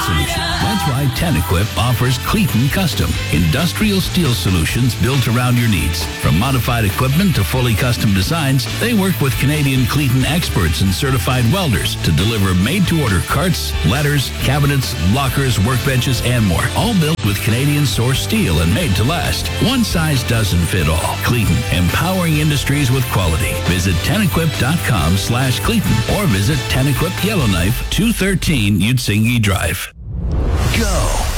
solution. That's why Tenequip offers Cleaton Custom, industrial steel solutions built around your needs. From modified equipment to fully custom designs, they work with Canadian Cleaton experts and certified welders to deliver made-to-order carts, ladders, cabinets, lockers, workbenches, and more. All built with Canadian-sourced steel and made to last. One size doesn't fit all. Cleaton, empowering industries with quality. Visit tenequip.com/Cleaton or visit Tenequip Yellowknife, 213 Utsingi Drive. Go!